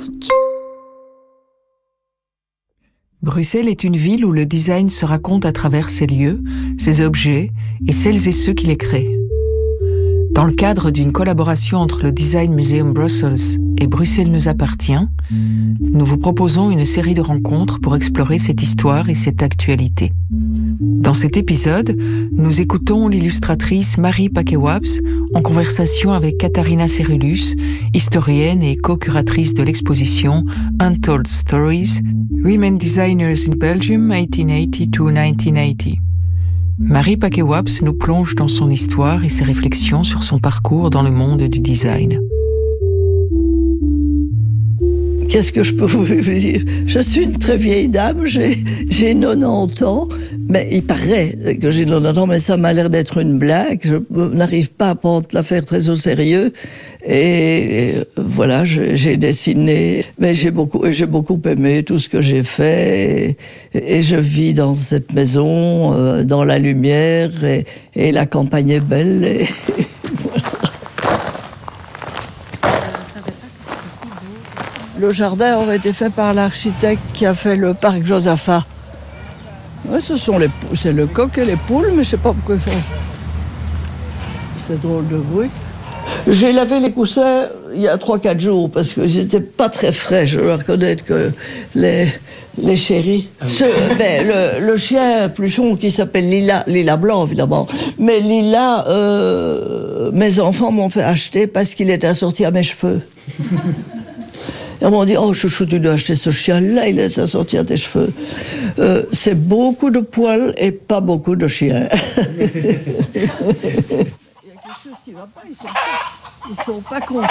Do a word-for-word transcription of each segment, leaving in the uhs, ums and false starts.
numérique. Bruxelles est une ville où le design se raconte à travers ses lieux, ses objets et celles et ceux qui les créent. Dans le cadre d'une collaboration entre le Design Museum Brussels et Bruxelles nous appartient, nous vous proposons une série de rencontres pour explorer cette histoire et cette actualité. Dans cet épisode, nous écoutons l'illustratrice Marie Paquet-Wapps en conversation avec Katharina Cerulus, historienne et co-curatrice de l'exposition Untold Stories, Women Designers in Belgium eighteen eighty to nineteen eighty. Marie Paquet-Wapps nous plonge dans son histoire et ses réflexions sur son parcours dans le monde du design. Qu'est-ce que je peux vous dire? Je suis une très vieille dame, j'ai, j'ai quatre-vingt-dix ans, mais il paraît que j'ai quatre-vingt-dix ans, mais ça m'a l'air d'être une blague. Je n'arrive pas à prendre l'affaire très au sérieux. Et, et voilà, je, j'ai dessiné, mais j'ai beaucoup, j'ai beaucoup aimé tout ce que j'ai fait. Et, et je vis dans cette maison, euh, dans la lumière, et, et la campagne est belle. Et, Le jardin aurait été fait par l'architecte qui a fait le parc Josaphat. Ouais, ce sont les, c'est le coq et les poules, mais je ne sais pas pourquoi ils font. C'est drôle de bruit. J'ai lavé les coussins il y a trois quatre jours parce qu'ils n'étaient pas très frais. Je dois reconnaître que les, les chéris. Ce, ben, le, le chien pluchon qui s'appelle Lila, Lila Blanc évidemment, mais Lila, euh, mes enfants m'ont fait acheter parce qu'il était assorti à mes cheveux. Et on m'a dit, oh chouchou, tu dois acheter ce chien-là, il est assorti à tes cheveux. Euh, c'est beaucoup de poils et pas beaucoup de chiens. Il y a quelque chose qui ne va pas, ils sont pas, ils sont pas contents.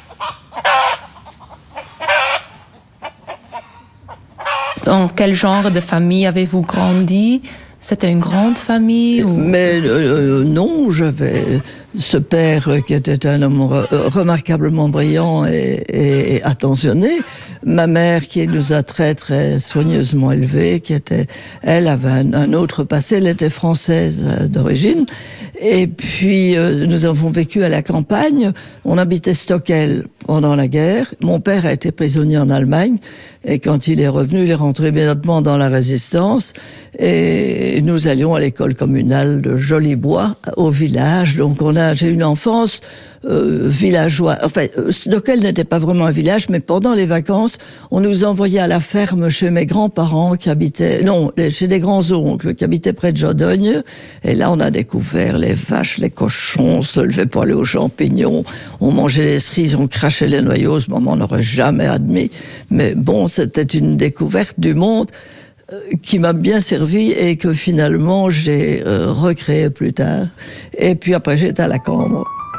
Dans quel genre de famille avez-vous grandi? C'était une grande famille ou... Mais euh, non, j'avais ce père qui était un homme re- remarquablement brillant et, et attentionné. Ma mère qui nous a très très soigneusement élevés, qui était, elle avait un, un autre passé, elle était française euh, d'origine. Et puis euh, nous avons vécu à la campagne. On habitait Stockel pendant la guerre. Mon père a été prisonnier en Allemagne et quand il est revenu, il est rentré immédiatement dans la résistance. Et nous allions à l'école communale de Jolibois au village. Donc on a, j'ai une enfance euh, villageoise. Enfin, Stockel n'était pas vraiment un village, mais pendant les vacances, on nous envoyait à la ferme chez mes grands-parents qui habitaient, non, chez des grands-oncles qui habitaient près de Jodogne. Et là, on a découvert les vaches, les cochons, on se levait pour aller aux champignons, on mangeait les cerises, on crachait les noyaux. Ce moment, on n'aurait jamais admis. Mais bon, c'était une découverte du monde qui m'a bien servi et que finalement j'ai euh, recréé plus tard. Et puis après j'étais à la Cambre.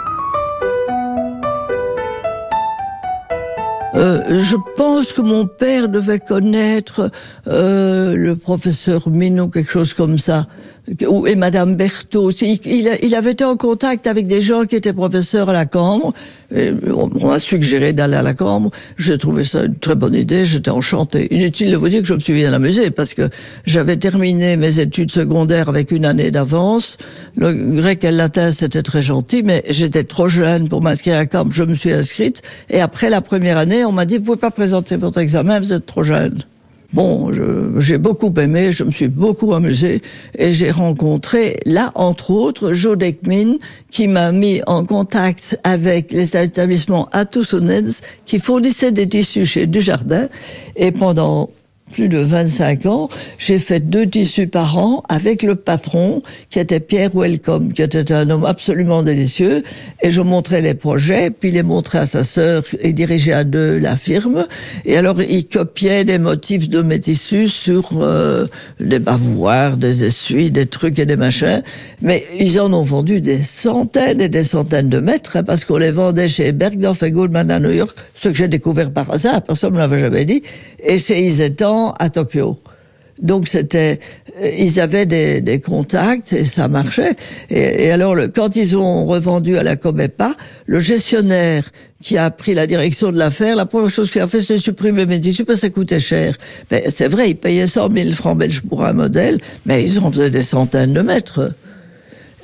Euh, je pense que mon père devait connaître euh, le professeur Minot, quelque chose comme ça, ou et Madame Berthaud. Il, il, il avait été en contact avec des gens qui étaient professeurs à la Cambre. Et on, on m'a suggéré d'aller à la Cambre. J'ai trouvé ça une très bonne idée. J'étais enchantée. Inutile de vous dire que je me suis bien amusée parce que j'avais terminé mes études secondaires avec une année d'avance. Le grec et le latin, c'était très gentil, mais j'étais trop jeune pour m'inscrire à la Cambre. Je me suis inscrite et après la première année, on m'a dit, vous pouvez pas présenter votre examen, vous êtes trop jeune. Bon, je, j'ai beaucoup aimé, je me suis beaucoup amusée et j'ai rencontré, là, entre autres, Joe Dekmin, qui m'a mis en contact avec les établissements Atousonens qui fournissaient des tissus chez Dujardin et pendant plus de vingt-cinq ans, j'ai fait deux tissus par an avec le patron qui était Pierre Welcome, qui était un homme absolument délicieux. Et je montrais les projets, puis les montrais à sa sœur et dirigeait à deux la firme. Et alors, il copiait des motifs de mes tissus sur euh, des bavoirs, des essuies, des trucs et des machins. Mais ils en ont vendu des centaines et des centaines de mètres, hein, parce qu'on les vendait chez Bergdorf et Goldman à New York, ce que j'ai découvert par hasard, personne ne me l'avait jamais dit. Et c'est Isetan à Tokyo. Donc c'était, euh, ils avaient des, des contacts et ça marchait. Et, et alors le, quand ils ont revendu à la Comepa, le gestionnaire qui a pris la direction de l'affaire, la première chose qu'il a fait, c'est supprimer mes tissus parce que ça coûtait cher. Mais c'est vrai, ils payaient cent mille francs belges pour un modèle, mais ils en faisaient des centaines de mètres.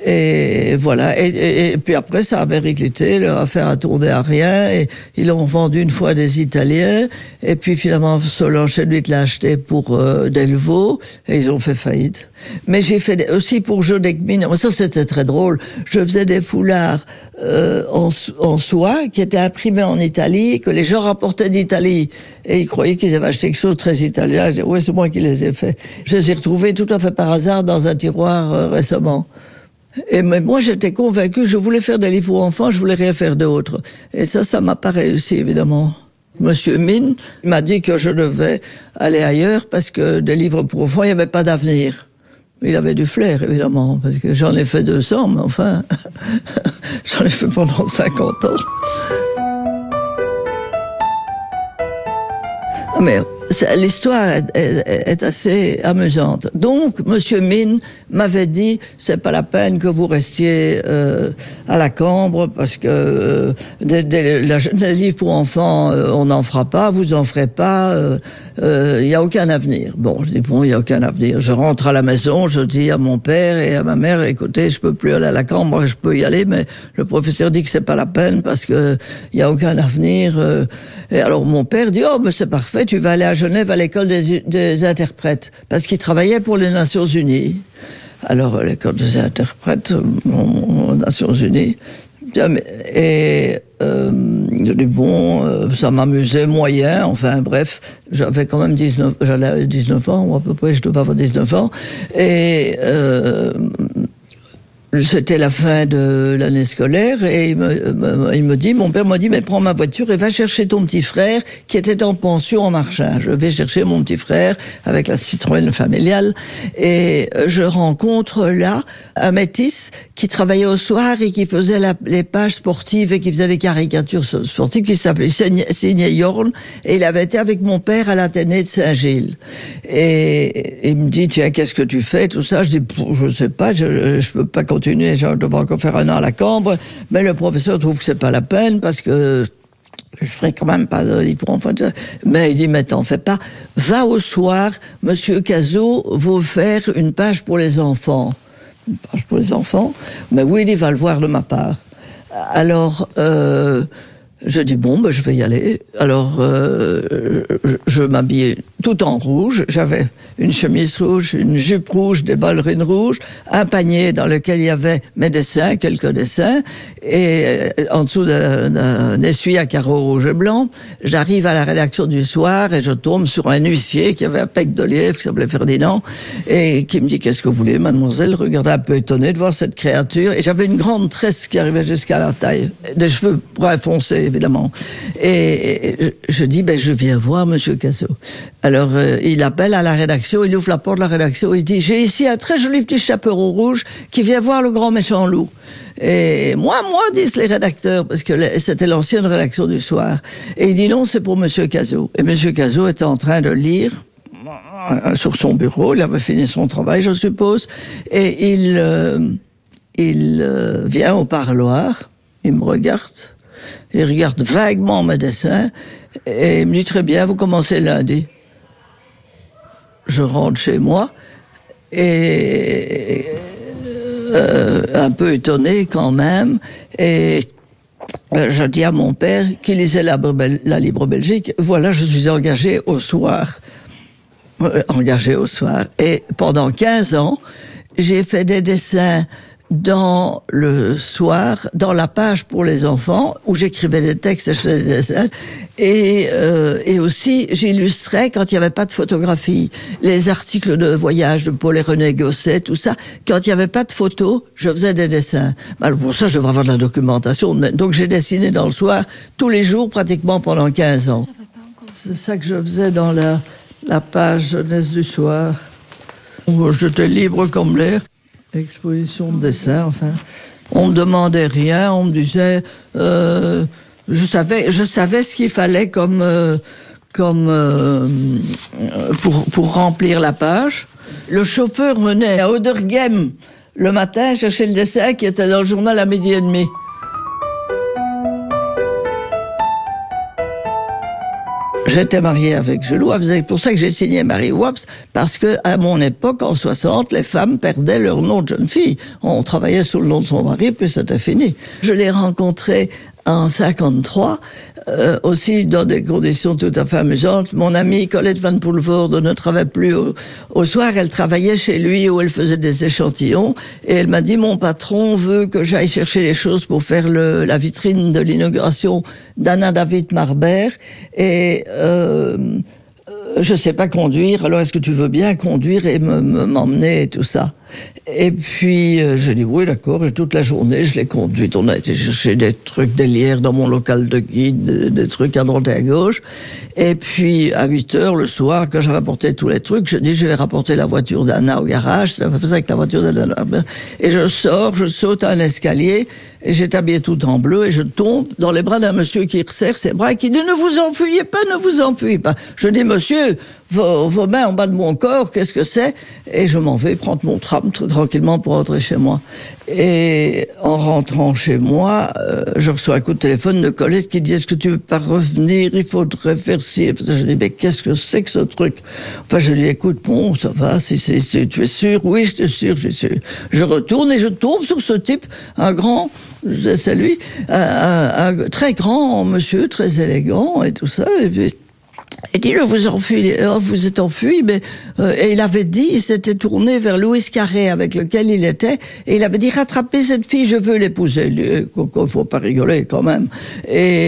Et voilà. Et, et, et puis après, ça a périclité, leur affaire a tourné à rien. Et ils l'ont vendu une fois à des Italiens. Et puis finalement, Solange Chéduit l'a acheté pour euh, Delvaux. Et ils ont fait faillite. Mais j'ai fait des, aussi pour Jodek Mine. Ça, c'était très drôle. Je faisais des foulards euh, en, en soie qui étaient imprimés en Italie, que les gens rapportaient d'Italie. Et ils croyaient qu'ils avaient acheté quelque chose de très italien. Je disais, oui, c'est moi qui les ai faits. Je les ai retrouvés tout à fait par hasard dans un tiroir euh, récemment. Et mais moi, j'étais convaincue, je voulais faire des livres pour enfants, je voulais rien faire d'autre. Et ça, ça m'a pas réussi, évidemment. Monsieur Mine m'a dit que je devais aller ailleurs parce que des livres pour enfants, il n'y avait pas d'avenir. Il avait du flair, évidemment, parce que j'en ai fait deux cents, mais enfin, j'en ai fait pendant cinquante ans. Mais l'histoire est, est, est assez amusante. Donc, Monsieur Mine m'avait dit, c'est pas la peine que vous restiez euh, à la Cambre parce que euh, des, des, la, les livres pour enfants, euh, on n'en fera pas, vous en ferez pas, il euh, euh, y a aucun avenir. Bon, je dis bon, il y a aucun avenir. Je rentre à la maison, je dis à mon père et à ma mère, écoutez, je peux plus aller à la Cambre, je peux y aller, mais le professeur dit que c'est pas la peine parce que il y a aucun avenir. Euh, et alors mon père dit, oh, mais c'est parfait, tu vas aller à Genève à l'école des, des interprètes, parce qu'il travaillait pour les Nations Unies. Alors, l'école des interprètes aux Nations Unies. Et euh, je dis, bon, euh, ça m'amusait moyen, enfin bref, j'avais quand même dix-neuf, j'allais dix-neuf ans, ou à peu près, je devais avoir dix-neuf ans. Et euh, c'était la fin de l'année scolaire et il me, me, il me dit, mon père m'a dit, mais prends ma voiture et va chercher ton petit frère qui était en pension en Marchand. Je vais chercher mon petit frère avec la Citroën familiale et je rencontre là un métis qui travaillait au soir et qui faisait la, les pages sportives et qui faisait des caricatures sportives, qui s'appelait Signe Yorn, et il avait été avec mon père à l'Athénée de Saint-Gilles. Et il me dit, tiens, qu'est-ce que tu fais, tout ça? Je dis, je sais pas, je, je peux pas continuer, je devrais encore faire un an à la Cambre, mais le professeur trouve que c'est pas la peine parce que je ferai quand même pas de livre pour enfants. Mais il dit, mais t'en fais pas, va au soir, Monsieur Cazot veut faire une page pour les enfants. Une page pour les enfants, mais oui, il va le voir de ma part. Alors, euh, je dis, bon, ben, je vais y aller. Alors, euh, je, je m'habillais tout en rouge. J'avais une chemise rouge, une jupe rouge, des ballerines rouges, un panier dans lequel il y avait mes dessins, quelques dessins, et euh, en dessous d'un, d'un essuie à carreaux rouge et blanc. J'arrive à la rédaction du soir et je tombe sur un huissier qui avait un pec de lièvre qui s'appelait Ferdinand et qui me dit, qu'est-ce que vous voulez, mademoiselle? Regardez un peu étonné de voir cette créature. Et j'avais une grande tresse qui arrivait jusqu'à la taille, des cheveux brun foncé, évidemment. Et je dis, ben, je viens voir Monsieur Cazot. Alors, euh, il appelle à la rédaction, il ouvre la porte de la rédaction, il dit, j'ai ici un très joli petit chaperon rouge qui vient voir le grand méchant loup. Et moi, moi, disent les rédacteurs, parce que c'était l'ancienne rédaction du soir. Et il dit, non, c'est pour Monsieur Cazot. Et Monsieur Cazot était en train de lire sur son bureau, il avait fini son travail, je suppose, et il, euh, il euh, vient au parloir, il me regarde, il regarde vaguement mes dessins, et il me dit, très bien, vous commencez lundi. Je rentre chez moi, et euh, un peu étonné quand même, et euh, je dis à mon père, qui lisait la, la Libre Belgique, voilà, je suis engagé au soir. Euh, engagé au soir. Et pendant quinze ans, j'ai fait des dessins dans le soir, dans la page pour les enfants, où j'écrivais des textes et je faisais des dessins. Et, euh, et aussi, j'illustrais quand il n'y avait pas de photographie. Les articles de voyage de Paul et René Gosset, tout ça. Quand il n'y avait pas de photos, je faisais des dessins. Alors pour ça, je devrais avoir de la documentation. Donc j'ai dessiné dans le soir, tous les jours, pratiquement pendant quinze ans. C'est ça que je faisais dans la, la page jeunesse du soir. J'étais libre comme l'air. Exposition de dessin, enfin. On me demandait rien, on me disait, euh, je savais, je savais ce qu'il fallait comme, euh, comme euh, pour pour remplir la page. Le chauffeur venait à Oderghem le matin chercher le dessin qui était dans le journal à midi et demi. J'étais marié avec Jules Waps, c'est pour ça que j'ai signé Marie Waps, parce que à mon époque, en soixante, les femmes perdaient leur nom de jeune fille. On travaillait sous le nom de son mari, puis c'était fini. Je l'ai rencontré en cinquante-trois, euh, aussi dans des conditions tout à fait amusantes. Mon amie Colette Van Poelvoorde ne travaillait plus au, au soir, elle travaillait chez lui où elle faisait des échantillons, et elle m'a dit, mon patron veut que j'aille chercher les choses pour faire le, la vitrine de l'inauguration d'Anna David Marbert, et euh, je sais pas conduire, alors est-ce que tu veux bien conduire et me, me, m'emmener et tout ça? Et puis, euh, j'ai dit oui, d'accord, et toute la journée, je l'ai conduite. On a été chercher des trucs, des lières dans mon local de guide, des, des trucs à droite et à gauche. Et puis, à huit heures le soir, quand j'ai rapporté tous les trucs, je dis, je vais rapporter la voiture d'Anna au garage. Ça faisait avec la voiture d'Anna. Et je sors, je saute un escalier, et j'étais habillé tout en bleu, et je tombe dans les bras d'un monsieur qui resserre ses bras et qui dit, ne vous enfuyez pas, ne vous enfuyez pas. Je dis, monsieur, vos, vos mains en bas de mon corps, qu'est-ce que c'est? Et je m'en vais prendre mon tram très tranquillement pour rentrer chez moi. Et en rentrant chez moi, euh, je reçois un coup de téléphone de Colette qui dit, est-ce que tu veux pas revenir? Il faudrait faire ci. Je dis, mais qu'est-ce que c'est que ce truc? Enfin, je lui dis, écoute, bon, ça va, si, si, si tu es sûr? Oui, je suis sûr, je suis sûr. Je retourne et je tombe sur ce type, un grand, c'est lui, un, un, un très grand monsieur, très élégant et tout ça. Et puis, il dit, vous enfui, vous êtes enfui, mais euh, et il avait dit, il s'était tourné vers Louis Carré avec lequel il était, et il avait dit, rattrapez cette fille, je veux l'épouser. Il faut pas rigoler quand même. Et